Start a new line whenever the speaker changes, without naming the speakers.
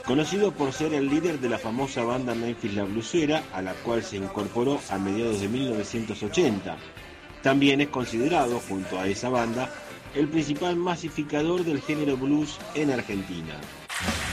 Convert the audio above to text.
conocido por ser el líder de la famosa banda Memphis La Blusera, a la cual se incorporó a mediados de 1980. También es considerado, junto a esa banda, el principal masificador del género blues en Argentina.